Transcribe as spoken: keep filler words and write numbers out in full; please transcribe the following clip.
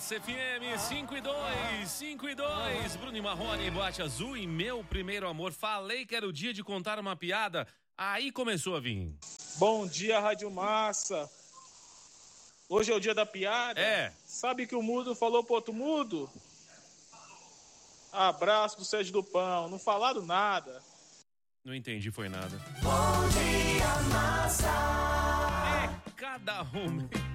Massa F M cinco e dois, cinco e dois. Bruno e Marrone, Boate Azul e Meu Primeiro Amor. Falei que era o dia de contar uma piada, aí começou a vir. Bom dia, Rádio Massa. Hoje é o dia da piada? É. Sabe que o mudo falou pro outro mudo? Abraço do Sérgio do Pão. Não falaram nada. Não entendi, foi nada. Bom dia, Massa. É cada um.